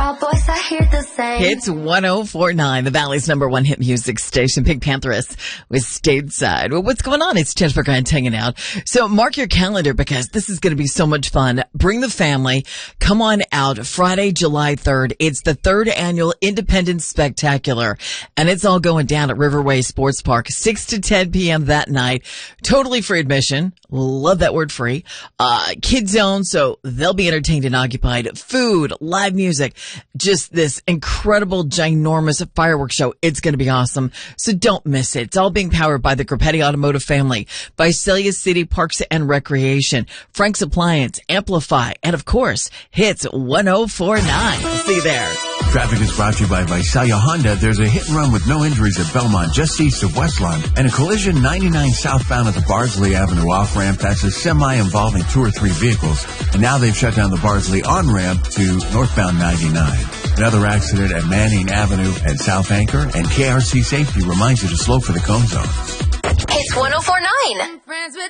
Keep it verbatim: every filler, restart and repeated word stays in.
all boys, I hear the same. It's one oh four point nine, the Valley's number one hit music station, Pink Pantheress with Stateside. Well, what's going on? It's Jennifer Grant hanging out. So mark your calendar because this is going to be so much fun. Bring the family. Come on out Friday, July third. It's the third annual Independence Spectacular, and it's all going down at Riverway Sports Park, six to ten p.m. that night. Totally free admission. Love that word free. Uh, kid zone, so they'll be entertained and occupied. Food, live music, just this incredible, ginormous fireworks show. It's going to be awesome. So don't miss it. It's all being powered by the Grupetti Automotive family, Visalia City Parks and Recreation, Frank's Appliance, Amplify, and of course, Hits one oh four point nine. See you there. Traffic is brought to you by Visalia Honda. There's a hit and run with no injuries at Belmont, just east of Westlawn, and a collision ninety-nine southbound at the Bardsley Avenue off-ramp. That's a semi involving two or three vehicles. And now they've shut down the Bardsley on-ramp to northbound ninety-nine. Another accident at Manning Avenue and South Anchor, and K R C Safety reminds you to slow for the cone zones. It's one oh four point nine.